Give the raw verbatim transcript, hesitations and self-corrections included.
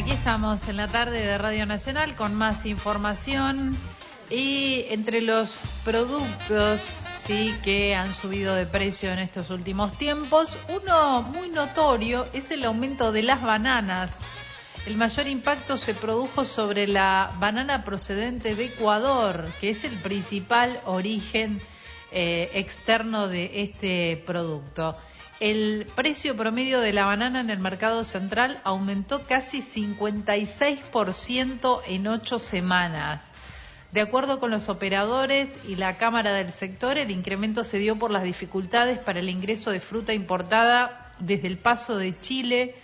Aquí estamos en la tarde de Radio Nacional con más información y entre los productos sí que han subido de precio en estos últimos tiempos, uno muy notorio es el aumento de las bananas. El mayor impacto se produjo sobre la banana procedente de Ecuador, que es el principal origen eh, externo de este producto. El precio promedio de la banana en el mercado central aumentó casi cincuenta y seis por ciento en ocho semanas. De acuerdo con los operadores y la Cámara del sector, el incremento se dio por las dificultades para el ingreso de fruta importada desde el Paso de Chile